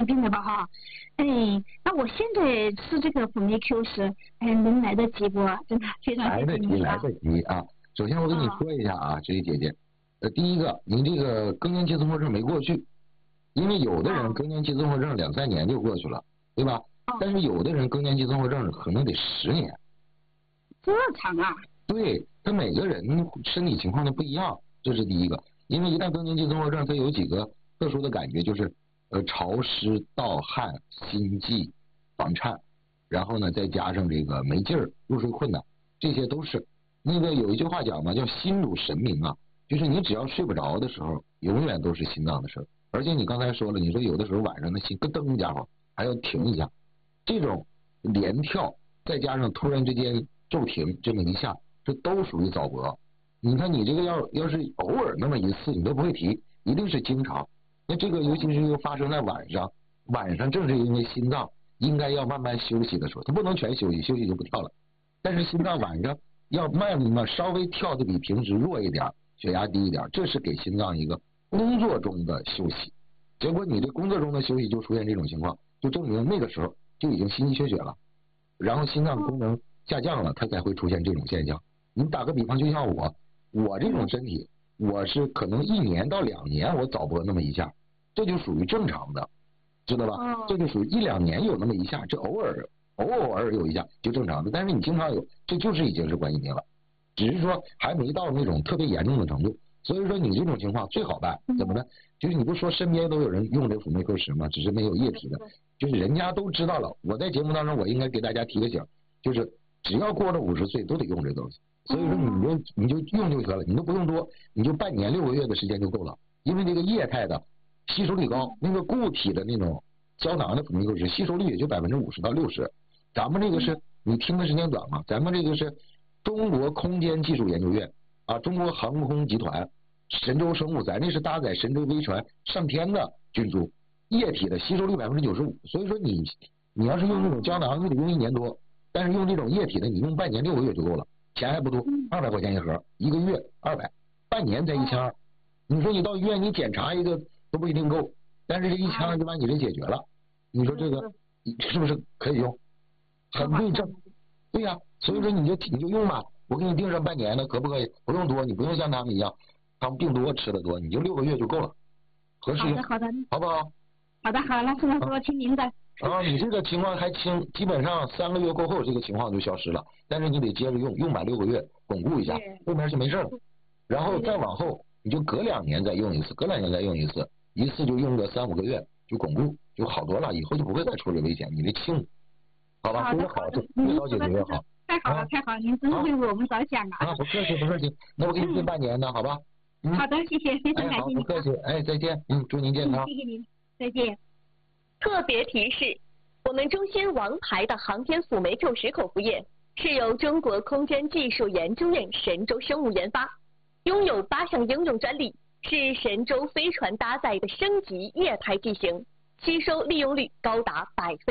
病了吧哈？哎，那我现在吃这个辅酶 Q 十，哎，能来得及不？真的非常来得及，来得及啊！首先我跟你说一下啊，这位姐姐，第一个，你这个更年期综合症没过去，因为有的人更年期综合症2、3年就过去了，对吧？但是有的人更年期综合症可能得10年。 这长啊？ 对，他每个人身体情况都不一样，这是第一个。因为一旦更年期综合症，它有几个特殊的感觉，就是潮湿、盗汗、心悸、房颤，然后呢再加上这个没劲儿、入睡困难，这些都是。那个有一句话讲嘛，叫心主神明啊，就是你只要睡不着的时候，永远都是心脏的事儿。而且你刚才说了，你说有的时候晚上的心咯噔一家伙还要停一下，这种连跳再加上突然之间骤停这么一下，这都属于早搏。你看你这个要是偶尔那么一次你都不会提，一定是经常。那这个尤其是又发生在晚上，晚上正是因为心脏应该要慢慢休息的时候，它不能全休息，休息就不跳了。但是心脏晚上要稍微跳的比平时弱一点，血压低一点，这是给心脏一个工作中的休息。结果你这工作中的休息就出现这种情况，就证明那个时候就已经心肌缺血了，然后心脏功能下降了，它才会出现这种现象。你打个比方，就像我这种身体，我是可能1年到2年我早搏那么一下，这就属于正常的，知道吧？这就属于1、2年有那么一下，这偶尔有一下就正常的。但是你经常有，这就是已经是冠心病了，只是说还没到那种特别严重的程度。所以说你这种情况最好办怎么呢？就是你不说身边都有人用这辅酶 Q10吗？只是没有液体的，就是人家都知道了。我在节目当中我应该给大家提个醒，就是只要过了50岁都得用这东西。所以说你就用就得了，你都不用多，你就半年6个月的时间就够了。因为这个液态的吸收率高，那个固体的那种胶囊的辅酶 Q10吸收率也就50%到60%。咱们这个是你听的时间短嘛？咱们这个是中国空间技术研究院啊，中国航空集团、神舟生物，咱这是搭载神舟飞船上天的菌株，液体的吸收率95%。所以说你要是用那种胶囊，你得用1年多，但是用这种液体的，你用半年6个月就够了，钱还不多，200块钱一盒，1个月200，半年才1200。你说你到医院你检查一个都不一定够，但是这1200就把你这解决了，你说这个是不是可以用？很对症。对呀，所以说你就用吧，我给你定上半年的，可不可以？不用多，你不用像他们一样，他们病多吃的多，你就6个月就够了，合适用。 好的， 好不好？ 好的，那是我听您的。 你这个情况还轻，基本上3个月过后这个情况就消失了，但是你得接着用满6个月，巩固一下，后面就没事了。然后再往后你就隔2年再用一次，隔2年再用一次，一次就用个3、5个月就巩固，就好多了，以后就不会再出这危险，你这轻。好吧，越好越早解决越好。 太好了，您真是为我们着想啊！ 不客气，那我给你定半年的，好吧？ 好的，谢谢，非常感谢您。 不客气，再见，祝您健康。 谢谢您，再见。 特别提示：我们中心王牌的航天辅酶 Q10口服液是由中国空间技术研究院神舟生物研发，拥有8项应用专利，是神舟飞船搭载的升级液态剂型，吸收利用率高达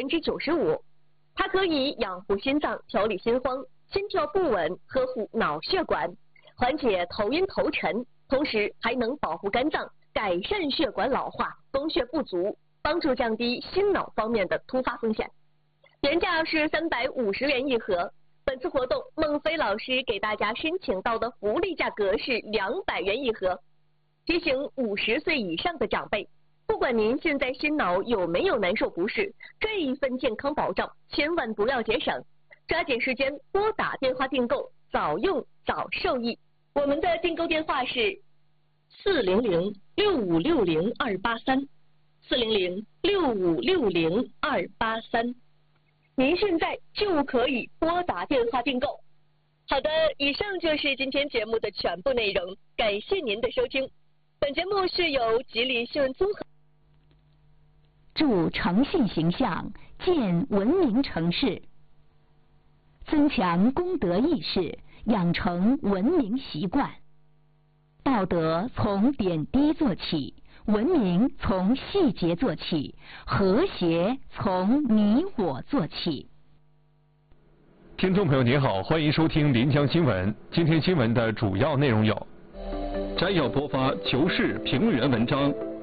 95%。它可以养护心脏，调理心慌、心跳不稳，呵护脑血管，缓解头晕头沉，同时还能保护肝脏，改善血管老化、供血不足，帮助降低心脑方面的突发风险。原价是350元一盒，本次活动孟非老师给大家申请到的福利价格是200元一盒。提醒50岁以上的长辈，不管您现在心脑有没有难受不适，这一份健康保障千万不要节省，抓紧时间拨打电话订购，早用早受益。我们的订购电话是400-6560-283，400-6560-283，您现在就可以拨打电话订购。好的，以上就是今天节目的全部内容，感谢您的收听。本节目是由吉林新闻综合助诚信形象，建文明城市，增强公德意识，养成文明习惯。道德从点滴做起，文明从细节做起，和谐从你我做起。 听众朋友您好，欢迎收听临江新闻。今天新闻的主要内容有：摘要播发求是评论员文章，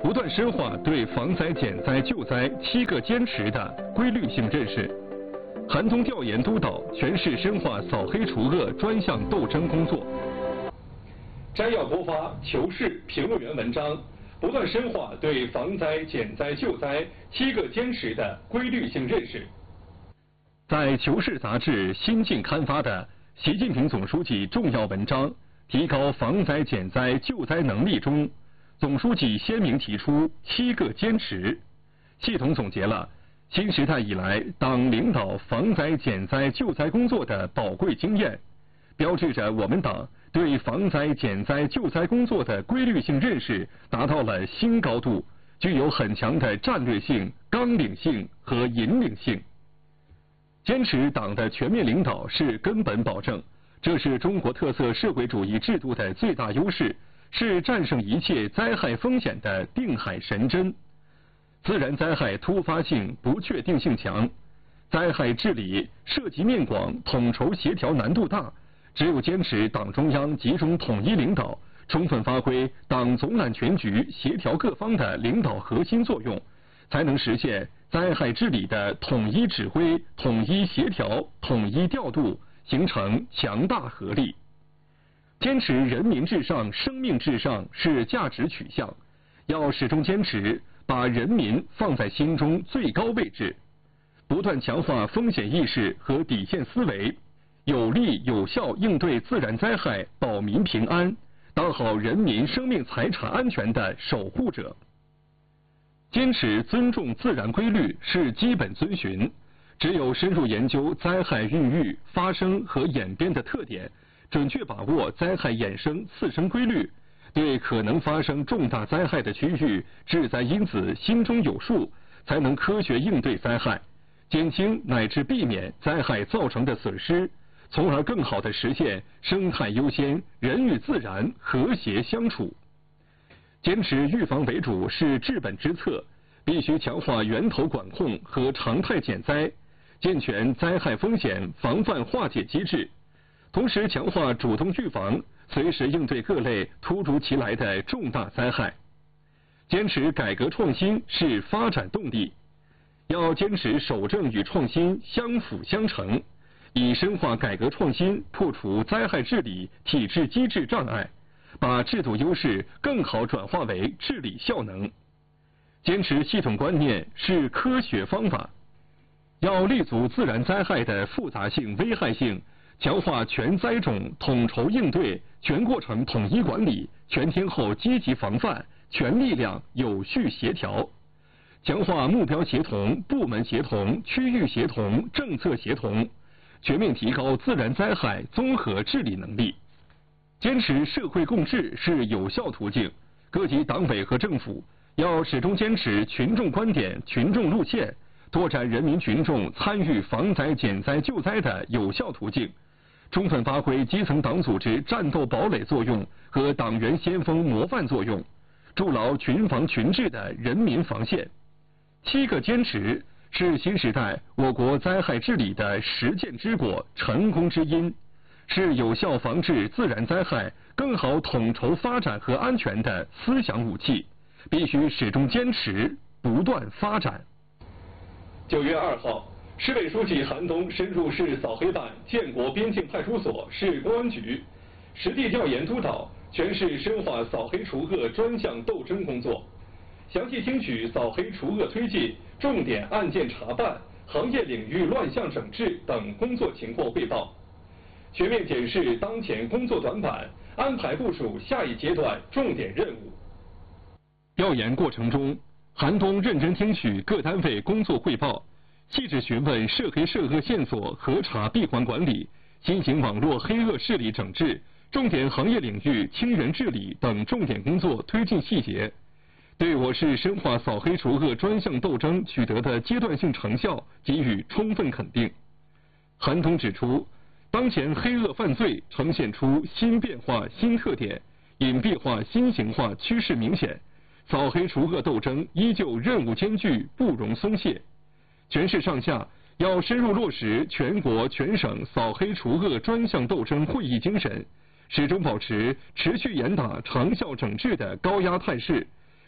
不断深化对防灾减灾救灾7个坚持的规律性认识。韩通调研督导全市深化扫黑除恶专项斗争工作。摘要播发求是评论员文章，不断深化对防灾减灾救灾7个坚持的规律性认识。在《求是》杂志新近刊发的习近平总书记重要文章《提高防灾减灾救灾能力》中，总书记鲜明提出7个坚持，系统总结了新时代以来党领导防灾减灾救灾工作的宝贵经验，标志着我们党对防灾减灾救灾工作的规律性认识达到了新高度，具有很强的战略性、纲领性和引领性。坚持党的全面领导是根本保证，这是中国特色社会主义制度的最大优势，是战胜一切灾害风险的定海神针。自然灾害突发性、不确定性强，灾害治理涉及面广、统筹协调难度大，只有坚持党中央集中统一领导，充分发挥党总揽全局、协调各方的领导核心作用，才能实现灾害治理的统一指挥、统一协调、统一调度，形成强大合力。坚持人民至上、生命至上是价值取向，要始终坚持把人民放在心中最高位置，不断强化风险意识和底线思维，有力有效应对自然灾害，保民平安，当好人民生命财产安全的守护者。坚持尊重自然规律是基本遵循，只有深入研究灾害孕育、发生和演变的特点，准确把握灾害衍生次生规律，对可能发生重大灾害的区域、致灾因子心中有数，才能科学应对灾害，减轻乃至避免灾害造成的损失，从而更好地实现生态优先、人与自然和谐相处。坚持预防为主是治本之策，必须强化源头管控和常态减灾，健全灾害风险防范化解机制，同时强化主动预防，随时应对各类突如其来的重大灾害。坚持改革创新是发展动力，要坚持守正与创新相辅相成，以深化改革创新破除灾害治理体制机制障碍，把制度优势更好转化为治理效能。坚持系统观念是科学方法，要立足自然灾害的复杂性、危害性，强化全灾种统筹应对、全过程统一管理、全天候积极防范、全力量有序协调，强化目标协同、部门协同、区域协同、政策协同，全面提高自然灾害综合治理能力。坚持社会共治是有效途径，各级党委和政府要始终坚持群众观点、群众路线，拓展人民群众参与防灾减灾救灾的有效途径，充分发挥基层党组织战斗堡垒作用和党员先锋模范作用，筑牢群防群治的人民防线。7个坚持是新时代我国灾害治理的实践之果、成功之因，是有效防治自然灾害、更好统筹发展和安全的思想武器，必须始终坚持，不断发展。9月2号，市委书记韩东深入市扫黑办、建国边境派出所、市公安局，实地调研督导全市深化扫黑除恶专项斗争工作，详细听取扫黑除恶推进、重点案件查办、行业领域乱象整治等工作情况汇报，全面检视当前工作短板，安排部署下一阶段重点任务。调研过程中，韩东认真听取各单位工作汇报，细致询问涉黑涉恶线索核查闭环管理、新型网络黑恶势力整治、重点行业领域清人治理等重点工作推进细节，对我市深化扫黑除恶专项斗争取得的阶段性成效给予充分肯定。韩东指出，当前黑恶犯罪呈现出新变化、新特点，隐蔽化、新型化趋势明显，扫黑除恶斗争依旧任务艰巨，不容松懈。全市上下要深入落实全国全省扫黑除恶专项斗争会议精神，始终保持持续严打长效整治的高压态势，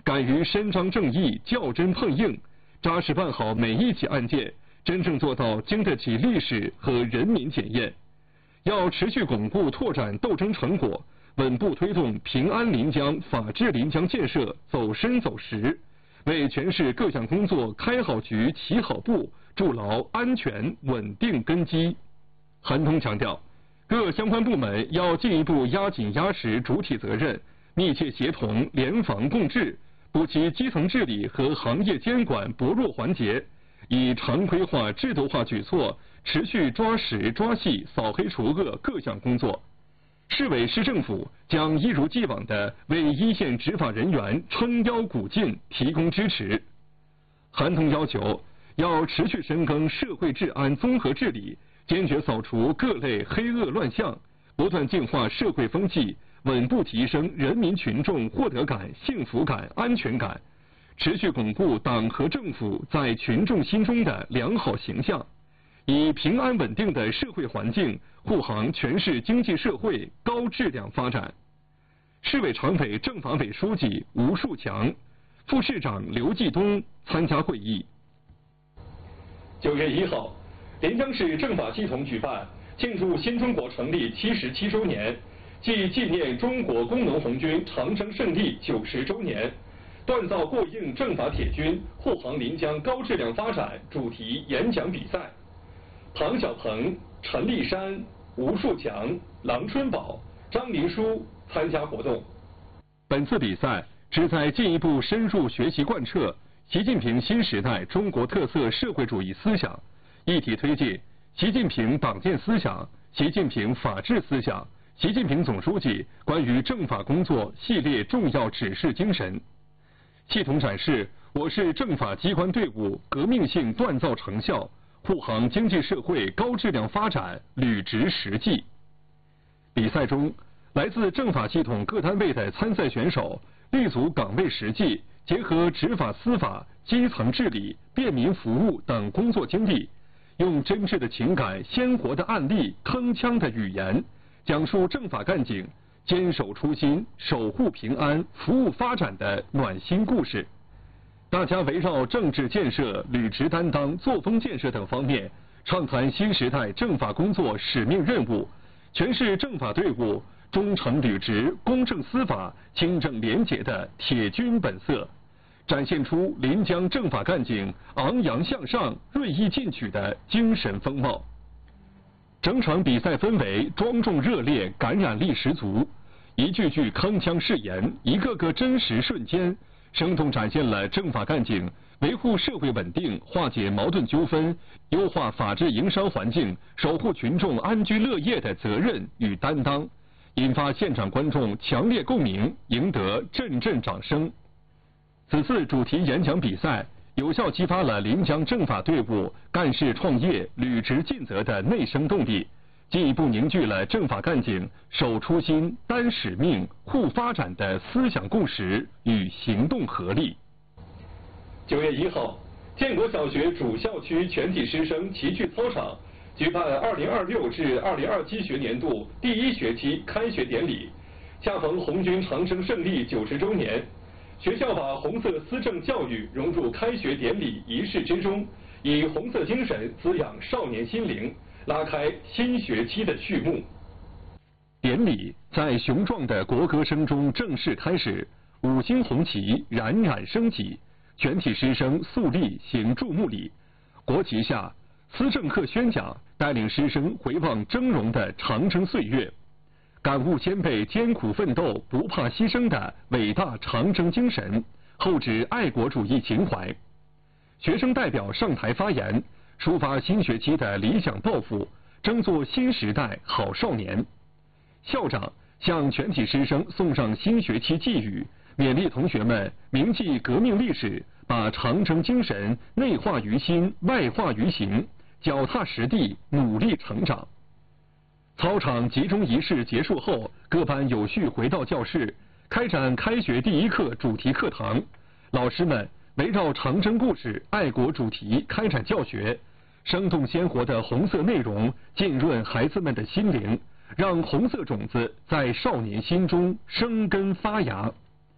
敢于伸张正义、较真碰硬，扎实办好每一起案件，真正做到经得起历史和人民检验。要持续巩固拓展斗争成果，稳步推动平安临江、法治临江建设走深走实，为全市各项工作开好局、起好步，筑牢安全稳定根基。韩通强调，各相关部门要进一步压紧压实主体责任，密切协同、联防共治，补齐基层治理和行业监管薄弱环节，以常规化、制度化举措持续抓实抓细扫黑除恶各项工作。市委市政府将一如既往地为一线执法人员撑腰鼓劲，提供支持。韩通要求，要持续深耕社会治安综合治理，坚决扫除各类黑恶乱象，不断净化社会风气，稳步提升人民群众获得感、幸福感、安全感，持续巩固党和政府在群众心中的良好形象，以平安稳定的社会环境护航全市经济社会高质量发展。市委常委、政法委书记吴树强、副市长刘继东参加会议。9月1号，临江市政法系统举办庆祝新中国成立77周年暨纪念中国工农红军长征胜利90周年锻造过硬政法铁军，护航临江高质量发展主题演讲比赛。庞小鹏、陈立山、吴树强、郎春宝、张林书参加活动。本次比赛旨在进一步深入学习贯彻习近平新时代中国特色社会主义思想，一体推进习近平党建思想、习近平法治思想、习近平总书记关于政法工作系列重要指示精神，系统展示我市政法机关队伍革命性锻造成效，护航经济社会高质量发展履职实际。比赛中，来自政法系统各单位的参赛选手立足岗位实际，结合执法司法、基层治理、便民服务等工作经历，用真挚的情感、鲜活的案例、铿锵的语言，讲述政法干警坚守初心、守护平安、服务发展的暖心故事。大家围绕政治建设、履职担当、作风建设等方面，畅谈新时代政法工作使命任务，诠释政法队伍忠诚履职、公正司法、清正廉洁的铁军本色，展现出临江政法干警昂扬向上、锐意进取的精神风貌。整场比赛氛围庄重热烈，感染力十足，一句句铿锵誓言，一个个真实瞬间，生动展现了政法干警维护社会稳定、化解矛盾纠纷、优化法治营商环境、守护群众安居乐业的责任与担当，引发现场观众强烈共鸣，赢得阵阵掌声。此次主题演讲比赛有效激发了临江政法队伍干事创业、履职尽责的内生动力，进一步凝聚了政法干警守初心、担使命、护发展的思想共识与行动合力。9月1号，建国小学主校区全体师生齐聚操场，举办2026至2027学年度第1学期开学典礼。恰逢红军长征胜利90周年，学校把红色思政教育融入开学典礼仪式之中，以红色精神滋养少年心灵，拉开新学期的序幕。典礼在雄壮的国歌声中正式开始，五星红旗冉冉升起，全体师生肃立行注目礼。国旗下，思政课宣讲带领师生回望峥嵘的长征岁月，感悟先辈艰苦奋斗、不怕牺牲的伟大长征精神，厚植爱国主义情怀。学生代表上台发言，抒发新学期的理想抱负，争做新时代好少年。校长向全体师生送上新学期寄语，勉励同学们铭记革命历史，把长征精神内化于心、外化于行，脚踏实地，努力成长。操场集中仪式结束后，各班有序回到教室，开展开学第1课主题课堂。老师们围绕长征故事、爱国主题开展教学，生动鲜活的红色内容浸润孩子们的心灵，让红色种子在少年心中生根发芽。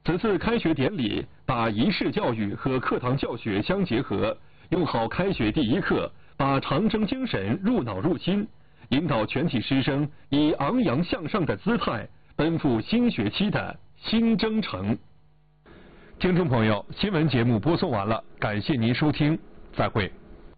此次开学典礼把仪式教育和课堂教学相结合，用好开学第一课，把长征精神入脑入心，引导全体师生以昂扬向上的姿态奔赴新学期的新征程。听众朋友，新闻节目播送完了，感谢您收听，再会。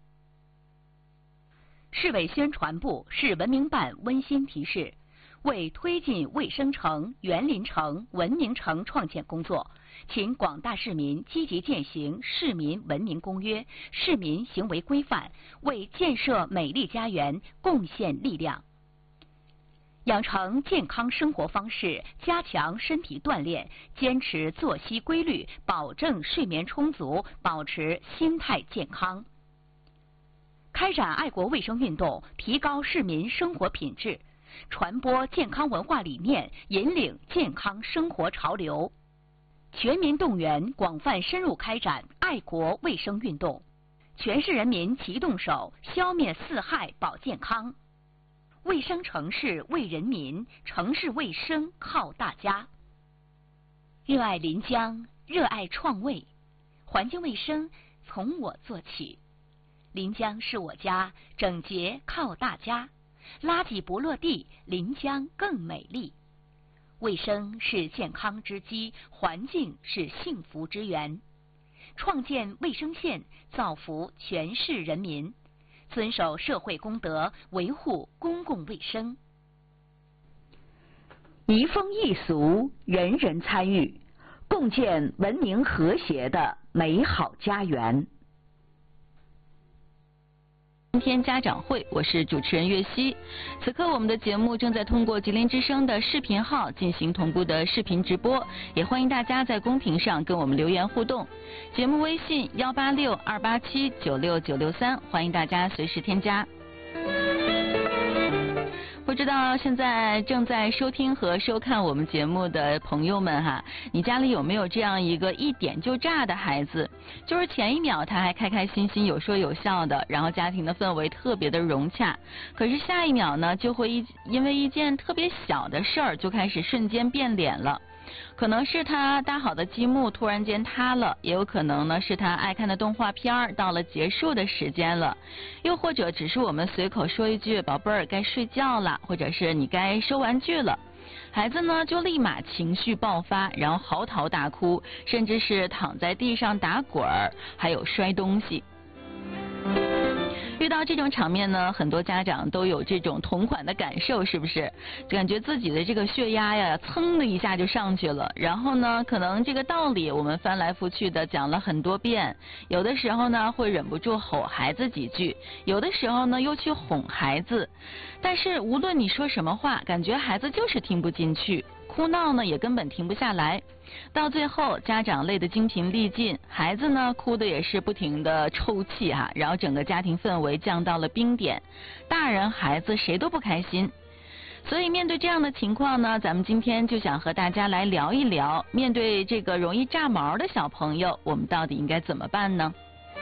市委宣传部、市文明办温馨提示：为推进卫生城、园林城、文明城创建工作，请广大市民积极践行《市民文明公约》、市民行为规范，为建设美丽家园贡献力量。养成健康生活方式，加强身体锻炼，坚持作息规律，保证睡眠充足，保持心态健康。开展爱国卫生运动，提高市民生活品质，传播健康文化理念，引领健康生活潮流。全民动员，广泛深入开展爱国卫生运动，全市人民齐动手，消灭四害保健康。卫生城市为人民，城市卫生靠大家。热爱临江，热爱创卫，环境卫生从我做起。临江是我家，整洁靠大家。垃圾不落地，临江更美丽。卫生是健康之基，环境是幸福之源。创建卫生县，造福全市人民。遵守社会公德，维护公共卫生。 移风易俗，人人参与，共建文明和谐的美好家园。 今天家长会，我是主持人岳西。此刻我们的节目正在通过吉林之声的视频号进行同步的视频直播，也欢迎大家在公屏上跟我们留言互动。节目微信186-287-96963，欢迎大家随时添加。不知道现在正在收听和收看我们节目的朋友们哈，你家里有没有这样一个一点就炸的孩子？就是前一秒他还开开心心有说有笑的，然后家庭的氛围特别的融洽，可是下一秒呢就会因为一件特别小的事儿就开始瞬间变脸了。可能是他搭好的积木突然间塌了，也有可能呢是他爱看的动画片到了结束的时间了，又或者只是我们随口说一句宝贝儿该睡觉了，或者是你该收玩具了，孩子呢就立马情绪爆发，然后嚎啕大哭，甚至是躺在地上打滚儿，还有摔东西。遇到这种场面呢，很多家长都有这种同款的感受，是不是？感觉自己的这个血压呀，噌的一下就上去了。然后呢，可能这个道理我们翻来覆去的讲了很多遍，有的时候呢会忍不住吼孩子几句，有的时候呢又去哄孩子。但是无论你说什么话，感觉孩子就是听不进去，哭闹呢也根本停不下来。到最后家长累得精疲力尽，孩子呢哭的也是不停的抽泣哈，然后整个家庭氛围降到了冰点，大人孩子谁都不开心。所以面对这样的情况呢，咱们今天就想和大家来聊一聊，面对这个容易炸毛的小朋友，我们到底应该怎么办呢？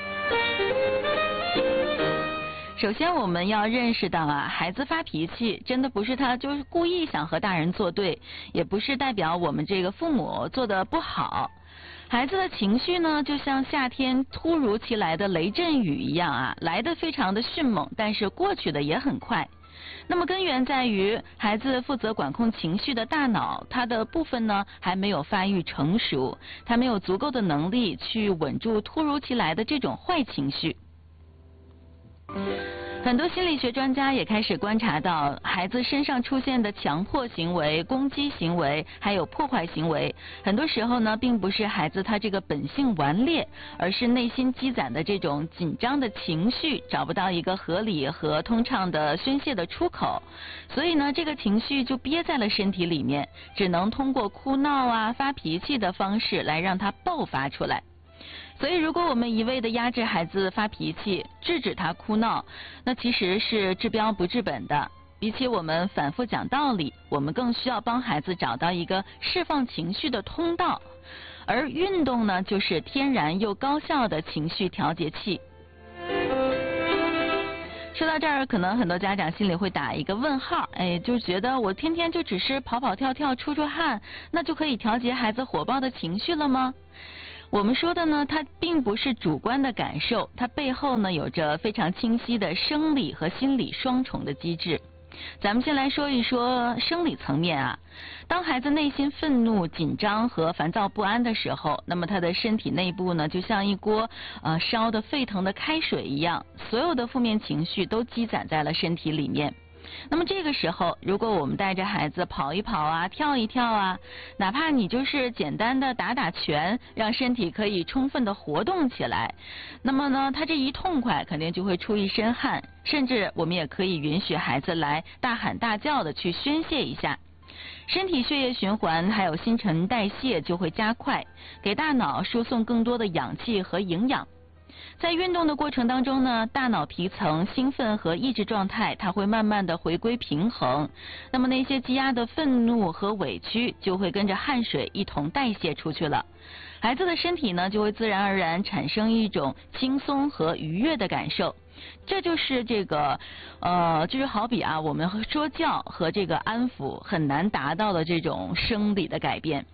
首先我们要认识到啊，孩子发脾气真的不是他就是故意想和大人作对，也不是代表我们这个父母做的不好。孩子的情绪呢，就像夏天突如其来的雷阵雨一样啊，来得非常的迅猛，但是过去的也很快。那么根源在于孩子负责管控情绪的大脑，它的部分呢还没有发育成熟，他没有足够的能力去稳住突如其来的这种坏情绪。很多心理学专家也开始观察到，孩子身上出现的强迫行为、攻击行为，还有破坏行为，很多时候呢，并不是孩子他这个本性顽劣，而是内心积攒的这种紧张的情绪找不到一个合理和通畅的宣泄的出口，所以呢，这个情绪就憋在了身体里面，只能通过哭闹啊、发脾气的方式来让它爆发出来。所以如果我们一味的压制孩子发脾气，制止他哭闹，那其实是治标不治本的。比起我们反复讲道理，我们更需要帮孩子找到一个释放情绪的通道，而运动呢，就是天然又高效的情绪调节器。 说到这儿，可能很多家长心里会打一个问号，就觉得我天天就只是跑跑跳跳出汗，那就可以调节孩子火爆的情绪了吗？我们说的呢，它并不是主观的感受，它背后呢有着非常清晰的生理和心理双重的机制。咱们先来说一说生理层面啊，当孩子内心愤怒、紧张和烦躁不安的时候，那么他的身体内部呢，就像一锅烧得沸腾的开水一样，所有的负面情绪都积攒在了身体里面。那么这个时候，如果我们带着孩子跑一跑啊，跳一跳啊，哪怕你就是简单的打打拳，让身体可以充分的活动起来，那么呢，他这一痛快肯定就会出一身汗，甚至我们也可以允许孩子来大喊大叫的去宣泄一下，身体血液循环还有新陈代谢就会加快，给大脑输送更多的氧气和营养。在运动的过程当中呢，大脑皮层兴奋和抑制状态，它会慢慢的回归平衡，那么那些积压的愤怒和委屈就会跟着汗水一同代谢出去了，孩子的身体呢就会自然而然产生一种轻松和愉悦的感受。这就是就是好比啊，我们说教和这个安抚很难达到的这种生理的改变。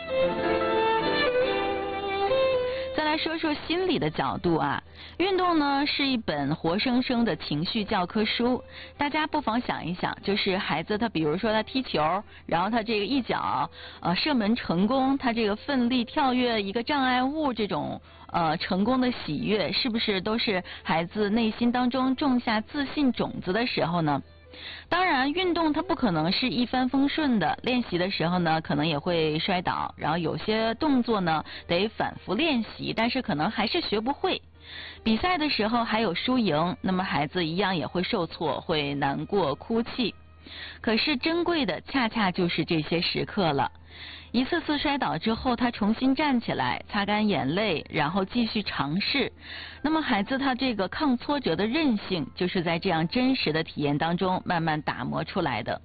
再来说说心理的角度啊，运动呢是一本活生生的情绪教科书，大家不妨想一想，就是孩子他比如说他踢球，然后他这个一脚射门成功，他这个奋力跳跃一个障碍物，这种成功的喜悦，是不是都是孩子内心当中种下自信种子的时候呢？当然，运动它不可能是一帆风顺的，练习的时候呢，可能也会摔倒，然后有些动作呢得反复练习，但是可能还是学不会。比赛的时候还有输赢，那么孩子一样也会受挫，会难过、哭泣。可是珍贵的恰恰就是这些时刻了。一次次摔倒之后，他重新站起来，擦干眼泪，然后继续尝试。那么孩子他这个抗挫折的韧性，就是在这样真实的体验当中慢慢打磨出来的。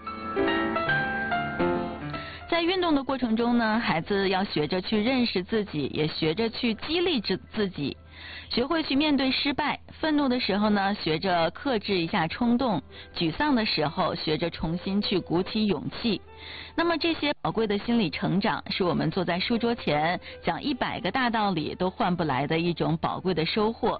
在运动的过程中呢，孩子要学着去认识自己，也学着去激励自己，学会去面对失败。愤怒的时候呢，学着克制一下冲动；沮丧的时候，学着重新去鼓起勇气。那么这些宝贵的心理成长，是我们坐在书桌前讲100个大道理都换不来的一种宝贵的收获。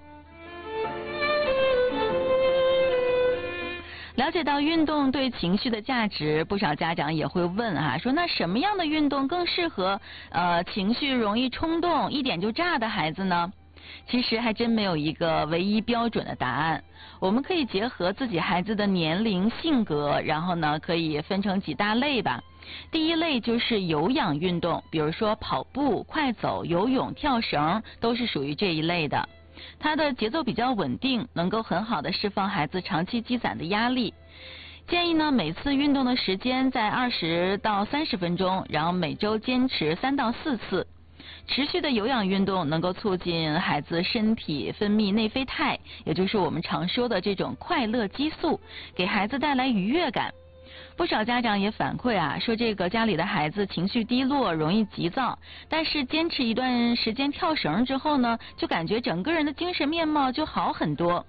了解到运动对情绪的价值，不少家长也会问啊，说那什么样的运动更适合情绪容易冲动、一点就炸的孩子呢？其实还真没有一个唯一标准的答案，我们可以结合自己孩子的年龄、性格，然后呢可以分成几大类吧。第一类就是有氧运动，比如说跑步、快走、游泳、跳绳，都是属于这一类的。它的节奏比较稳定，能够很好的释放孩子长期积攒的压力。建议呢，每次运动的时间在20到30分钟，然后每周坚持3到4次。持续的有氧运动能够促进孩子身体分泌内啡肽，也就是我们常说的这种快乐激素，给孩子带来愉悦感。不少家长也反馈啊，说这个家里的孩子情绪低落，容易急躁，但是坚持一段时间跳绳之后呢，就感觉整个人的精神面貌就好很多。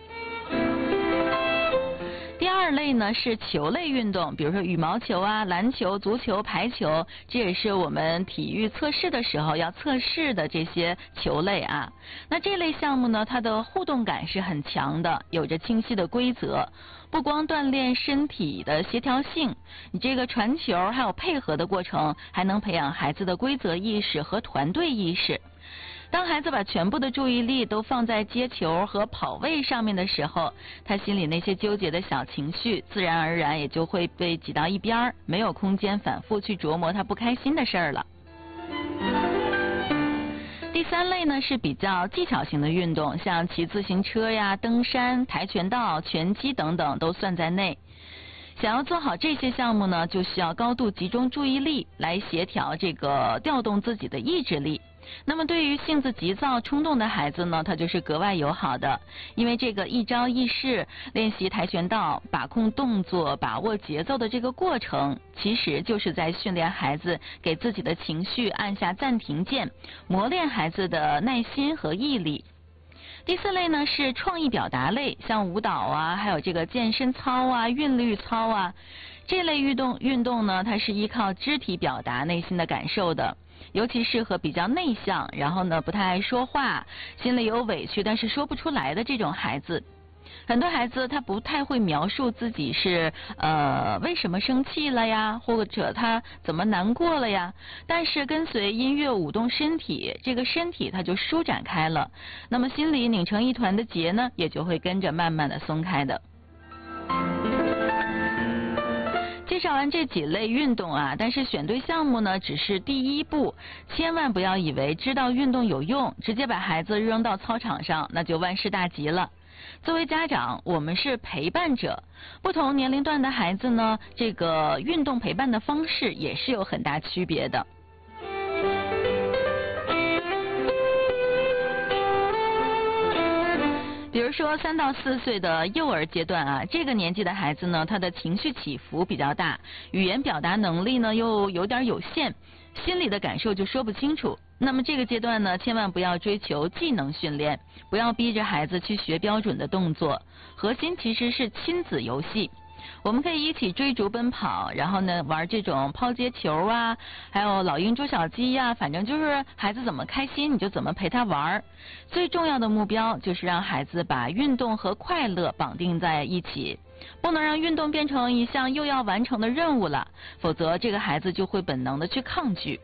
第二类呢是球类运动，比如说羽毛球啊、篮球、足球、排球，这也是我们体育测试的时候要测试的这些球类啊。那这类项目呢，它的互动感是很强的，有着清晰的规则，不光锻炼身体的协调性，你这个传球还有配合的过程，还能培养孩子的规则意识和团队意识。当孩子把全部的注意力都放在接球和跑位上面的时候，他心里那些纠结的小情绪自然而然也就会被挤到一边，没有空间反复去琢磨他不开心的事儿了。第三类呢是比较技巧型的运动，像骑自行车呀、登山、跆拳道、拳击等等都算在内。想要做好这些项目呢，就需要高度集中注意力来协调这个调动自己的意志力。那么对于性子急躁冲动的孩子呢，他就是格外友好的，因为这个一招一式练习跆拳道，把控动作、把握节奏的这个过程，其实就是在训练孩子给自己的情绪按下暂停键，磨练孩子的耐心和毅力。 第4类呢是创意表达类，像舞蹈啊，还有这个健身操啊、韵律操啊，这类运动呢，它是依靠肢体表达内心的感受的，尤其适合比较内向，然后呢不太爱说话，心里有委屈但是说不出来的这种孩子。很多孩子他不太会描述自己是为什么生气了呀，或者他怎么难过了呀，但是跟随音乐舞动身体，这个身体它就舒展开了，那么心里拧成一团的结呢也就会跟着慢慢的松开的。介绍完这几类运动啊，但是选对项目呢只是第一步，千万不要以为知道运动有用，直接把孩子扔到操场上，那就万事大吉了。作为家长，我们是陪伴者，不同年龄段的孩子呢，这个运动陪伴的方式也是有很大区别的。比如说3到4岁的幼儿阶段啊，这个年纪的孩子呢，他的情绪起伏比较大，语言表达能力呢又有点有限，心里的感受就说不清楚。那么这个阶段呢，千万不要追求技能训练，不要逼着孩子去学标准的动作，核心其实是亲子游戏。我们可以一起追逐奔跑，然后呢玩这种抛接球啊，还有老鹰捉小鸡呀，反正就是孩子怎么开心你就怎么陪他玩。最重要的目标就是让孩子把运动和快乐绑定在一起，不能让运动变成一项又要完成的任务了，否则这个孩子就会本能的去抗拒。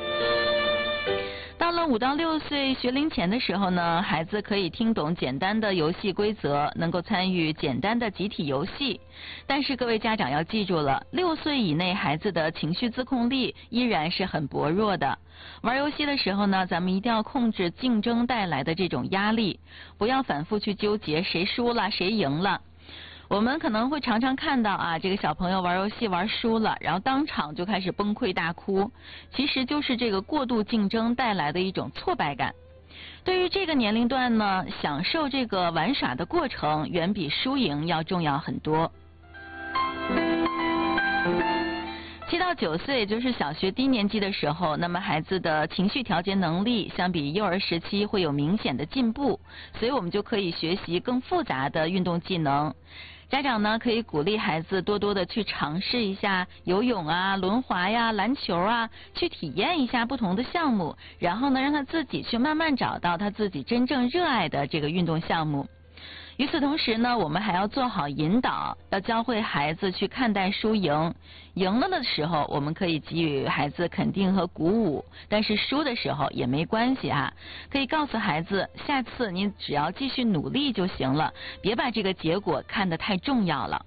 到了5到6岁学龄前的时候呢，孩子可以听懂简单的游戏规则，能够参与简单的集体游戏。但是各位家长要记住了，6岁以内孩子的情绪自控力依然是很薄弱的。玩游戏的时候呢，咱们一定要控制竞争带来的这种压力，不要反复去纠结谁输了谁赢了。我们可能会常常看到啊，这个小朋友玩游戏玩输了，然后当场就开始崩溃大哭，其实就是这个过度竞争带来的一种挫败感。对于这个年龄段呢，享受这个玩耍的过程远比输赢要重要很多。7到9岁就是小学低年级的时候，那么孩子的情绪调节能力相比幼儿时期会有明显的进步，所以我们就可以学习更复杂的运动技能。家长呢可以鼓励孩子多多的去尝试一下游泳啊、轮滑呀、篮球啊，去体验一下不同的项目，然后呢让他自己去慢慢找到他自己真正热爱的这个运动项目。与此同时呢，我们还要做好引导，要教会孩子去看待输赢。赢了的时候，我们可以给予孩子肯定和鼓舞，但是输的时候也没关系啊，可以告诉孩子，下次你只要继续努力就行了，别把这个结果看得太重要了。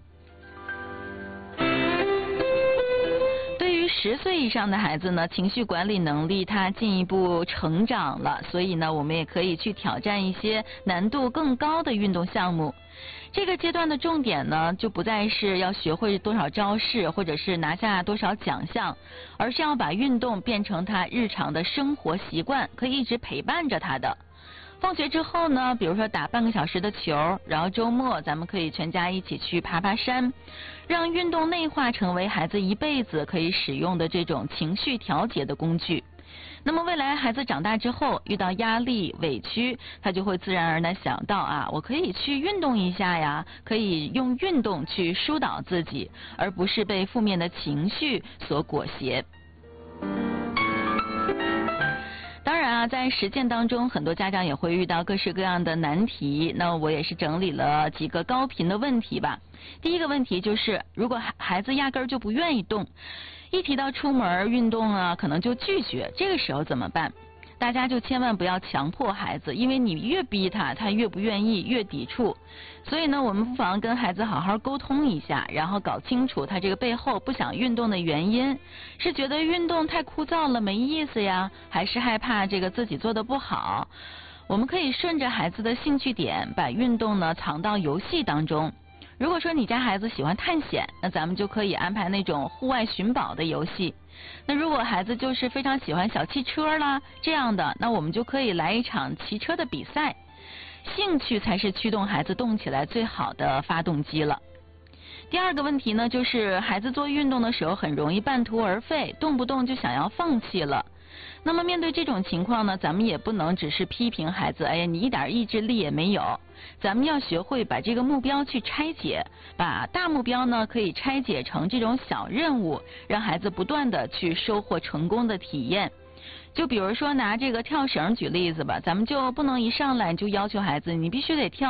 对于10岁以上的孩子呢，情绪管理能力他进一步成长了，所以呢，我们也可以去挑战一些难度更高的运动项目。这个阶段的重点呢，就不再是要学会多少招式，或者是拿下多少奖项，而是要把运动变成他日常的生活习惯，可以一直陪伴着他的。放学之后呢，比如说打半个小时的球，然后周末咱们可以全家一起去爬爬山，让运动内化成为孩子一辈子可以使用的这种情绪调节的工具。那么未来孩子长大之后遇到压力委屈，他就会自然而然想到啊，我可以去运动一下呀，可以用运动去疏导自己，而不是被负面的情绪所裹挟。当然啊，在实践当中，很多家长也会遇到各式各样的难题。那我也是整理了几个高频的问题吧。第一个问题就是，如果孩子压根儿就不愿意动，一提到出门运动啊，可能就拒绝，这个时候怎么办？大家就千万不要强迫孩子，因为你越逼他，他越不愿意，越抵触。所以呢，我们不妨跟孩子好好沟通一下，然后搞清楚他这个背后不想运动的原因，是觉得运动太枯燥了没意思呀，还是害怕这个自己做的不好？我们可以顺着孩子的兴趣点，把运动呢藏到游戏当中。如果说你家孩子喜欢探险，那咱们就可以安排那种户外寻宝的游戏。那如果孩子就是非常喜欢小汽车啦这样的，那我们就可以来一场骑车的比赛。兴趣才是驱动孩子动起来最好的发动机了。第二个问题呢，就是孩子做运动的时候很容易半途而废，动不动就想要放弃了。 那么面对这种情况呢，咱们也不能只是批评孩子，哎呀，你一点意志力也没有。咱们要学会把这个目标去拆解，把大目标呢可以拆解成这种小任务，让孩子不断的去收获成功的体验。就比如说拿这个跳绳举例子吧，咱们就不能一上来就要求孩子你必须得跳